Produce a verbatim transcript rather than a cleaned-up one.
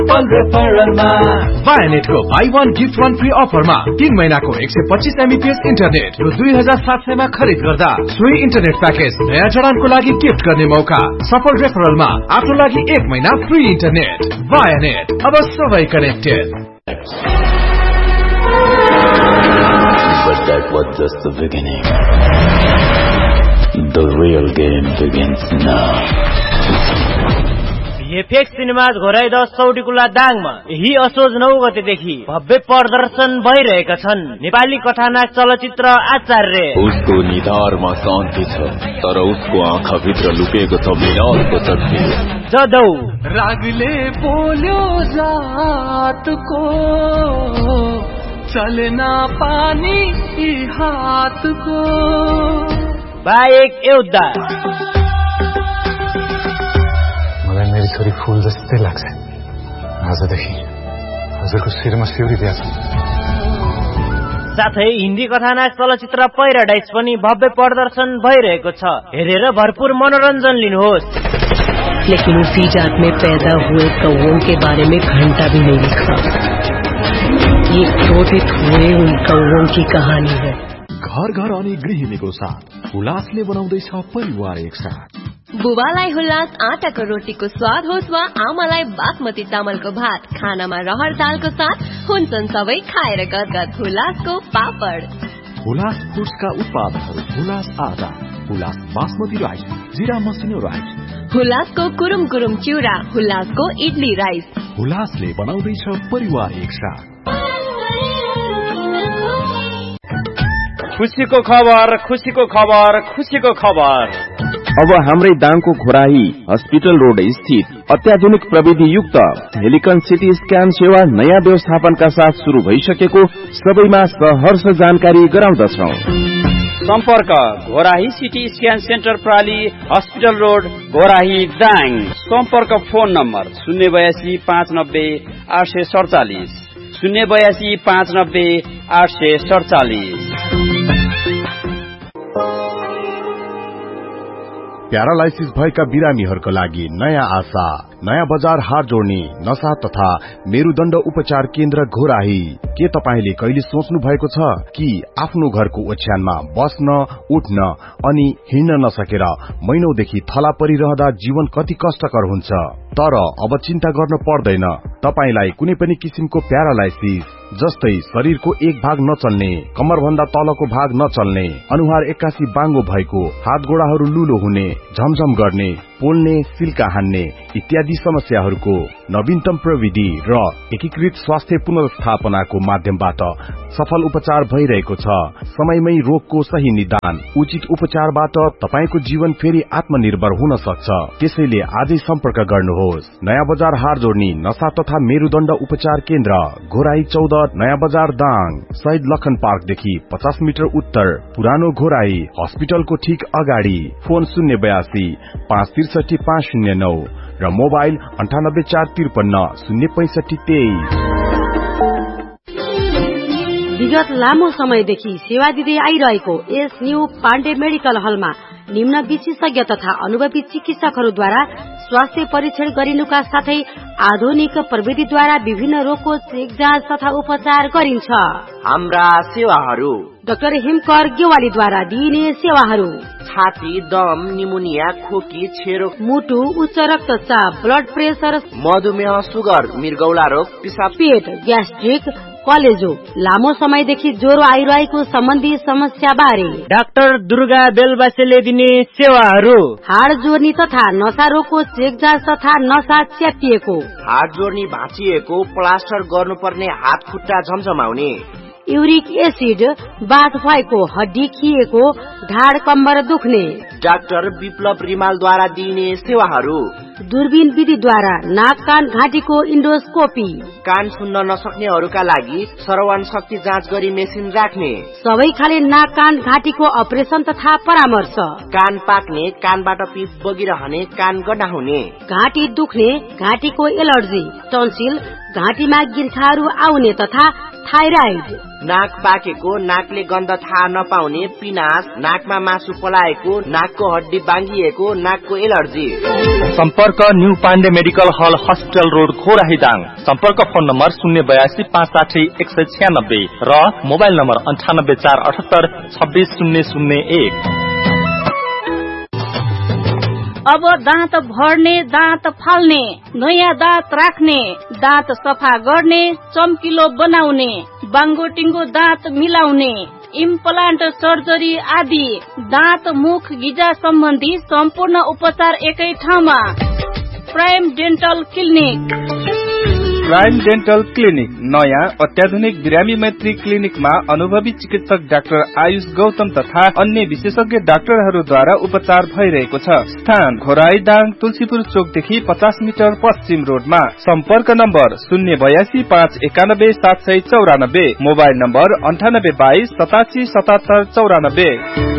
वायानेटको by one gift one free अफरमा तीन महीनाको एक सय पच्चीस एमबीपीएस इन्टरनेट र दुई हजार सात सयमा खरिद गर्दा सोही इन्टरनेट प्याकेज नयाँ जडानको लागि गिफ्ट गर्ने मौका। सफल रेफरलमा आफ्नो लागि एक महिना फ्री इन्टरनेट। वायानेट, अब सबै connected. But that was just the beginning. The real game begins now. FX cinemas Ghorahi दस सौटीकुला दाङमा यही असोज नौ गतेदेखि भव्य प्रदर्शन भइरहेका छन्। नेपाली कथानाक चलचित्र आचार्य। उसको निधारमा शान्ति छ, तर उसको आँखाभित्र लुकेको छ विनाशको शक्ति। जदौ रागले बोल्यो जातको चलना पानी हातको बाहेक एउटा मेरी छोरी फूल जस्तै लाग्छ। आजदेखि हजुरको शिरमा सिउरी दिया छ। साथै हिन्दी कथानाक चलचित्र पैराडाइज पनि भव्य प्रदर्शन भइरहेको छ। हेरेर भरपूर मनोरञ्जन लिनुहोस्। लेकिन उसी जात में पैदा हुए कौओं के बारे में घंटा भी नहीं लिखा। ये क्रोधित हुए उन कौओं की कहानी है। घर घर अनि गृहिणीको साथ उल्लासले बनाउँदैछ परिवार एक साथ। बुबालाई हुल्लास आटाको रोटीको स्वाद होस् वा आमालाई बासमती चामलको भात, खानामा रहर दालको साथ हुन्छन् सबै खाएर गदगद। हुल्लासको पापड, हुलास फुड्सका उत्पादनहरू हुलास आटा, हुलास बासमती राइस, जिरा मसिनो राइस, हुल्लासको कुरुम कुरुम चिउरा, हुल्लासको इडली राइस। हुलासले बनाउँदैछ परिवार एक साथ। खुसीको खबर, खुसीको खबर, खुसीको खबर। अब हाम्रै दाङको घोराही हस्पिटल रोड स्थित अत्याधुनिक प्रविधि युक्त हेलिकन सिटी स्क्यान सेवा नयाँ व्यवस्थापनका साथ शुरू भइसकेको सबैमा सहर्ष जानकारी गराउँदछौं। सम्पर्क Ghorahi CT scan centre प्राली hospital road Ghorahi Dang. सम्पर्क फोन नम्बर शून्य बयासी पाँच नब्बे आठ सय सडचालिस शून्य बयासी पाँच नब्बे आठ सय सडचालिस। प्यारालाइसिस भएका बिरामीहरूका लागि नयाँ आशा, नयाँ बजार हात जोड्ने नशा तथा मेरुदण्ड उपचार केन्द्र घोराही। के तपाईले कहिले सोच्नु भएको छ कि आफ्नो घरको ओछ्यानमा बस्न, उठ्न अनि हिँड्न नसकेर महिनौदेखि थला परिरहँदा जीवन कति कष्टकर हुन्छ? तर अब चिन्ता गर्न पर्दैन। तपाईलाई कुनै पनि किसिमको प्यारालाइसिस जस्तै शरीरको एक भाग नचल्ने, कमर भन्दा तलको भाग नचल्ने, अनुहार एक्कासी बाङ्गो भएको, हात गोडाहरू लुलो हुने, झमझम गर्ने, पोल्ने, सिल्का हान्ने इत्यादि समस्याहरूको नवीनतम प्रविधि र एकीकृत स्वास्थ्य पुनर्स्थापनाको माध्यमबाट सफल उपचार भइरहेको छ। समयमै रोगको सही निदान, उचित उपचारबाट तपाईको जीवन फेरि आत्मनिर्भर हुन सक्छ। त्यसैले आजै सम्पर्क गर्नुहोस्। नयाँ बजार हार जोड्ने नशा तथा मेरुदण्ड उपचार केन्द्र घोराही चौध नयाँ बजार दाङ, शहीद लखन पार्कदेखि पचास मिटर उत्तर पुरानो घोराही हस्पिटलको ठीक अगाडि। फोन शून्य बयासी पाँच त्रिसठी पाँच शून्य नौ र मोबाइल अन्ठानब्बे चार त्रिपन्न शून्य पैंसठी तेइस। विगत लामो समयदेखि सेवा दिँदै आइरहेको एस न्यू पाण्डे मेडिकल हलमा निम्न विशेषज्ञ तथा अनुभवी चिकित्सकहरूद्वारा स्वास्थ्य परीक्षण गरिनुका साथै आधुनिक प्रविधिद्वारा विभिन्न रोगको चेक जाँच तथा उपचार गरिन्छ। हाम्रा सेवाहरू: डाक्टर हिमकर गेवालीद्वारा दिइने सेवाहरू: छाती, दम, निमोनिया, खोकी, छेरो, मुटु, उच्च रक्तचाप, ब्लड प्रेसर, मधुमेह, सुगर, मृगौला रोग, पिसाब, पेट, ग्यास्ट्रिक, कलेजो, लामो समयदेखि ज्वरो आइरहेको सम्बन्धी समस्या बारे डाक्टर दुर्गा बेलबासेले दिने सेवाहरू: हाड जोड्ने तथा नसा रोगको चेक जाँच तथा नसा च्यापिएको, हाड जोड्ने भाँचिएको, प्लास्टर गर्नुपर्ने हात खुट्टा झमझमाउने, युरिक एसिड, बाथ भएको, हड्डी खिएको, ढाड कम्बर दुख्ने, डाक्टर विप्लव रिमालद्वारा दिइने सेवाहरू: दूरबीन विधिद्वारा नाक कान घाँटीको इन्डोस्कोपी, कान सुन्न नसक्नेहरूका लागि श्रवण शक्ति जाँच गरी मेसिन राख्ने, सबै खाले नाक कान घाँटीको अपरेसन तथा परामर्श, कान पाक्ने, कानबाट पिप बगिरहने, कान गड्डा हुने, घाँटी दुख्ने, घाँटीको एलर्जी, टन्सिल, घाँटीमा गिर्खाहरू आउने तथा थाइराइड, नाक पाकेको, नाकले गन्ध थाहा नपाउने, पिनास, नाकमा मासु पलाएको, नाकको हड्डी बाङ्गिएको, नाकको एलर्जी। सम्पर्क न्यू पाण्डे मेडिकल हल हस्पिटल रोड घोराही दाङ। सम्पर्क फोन नम्बर शून्य बयासी पाँच साठी एक सय छ्यानब्बे र मोबाइल नम्बर अन्ठानब्बे चार अठहत्तर छब्बीस शून्य शून्य एक। अब दाँत भर्ने, दाँत फाल्ने, नयाँ दाँत राख्ने, दाँत सफा गर्ने, चम्किलो बनाउने, बाङ्गोटिङ्गो दाँत मिलाउने, इम्प्लान्ट सर्जरी आदि दाँत मुख गिजा सम्बन्धी सम्पूर्ण उपचार एकै ठाउँमा। Prime dental clinic. Prime dental clinic नयाँ अत्याधुनिक बिरामी मैत्री क्लिनिकमा अनुभवी चिकित्सक डाक्टर आयुष गौतम तथा अन्य विशेषज्ञ डाक्टरहरूद्वारा उपचार भइरहेको छ। स्थान घोराही दाङ तुलसीपुर चोकदेखि पचास मिटर पश्चिम रोडमा। सम्पर्क नम्बर शून्य बयासी पाँच एकानब्बे सात सय चौरानब्बे। मोबाइल नम्बर अन्ठानब्बे बाइस सतासी सतहत्तर चौरानब्बे।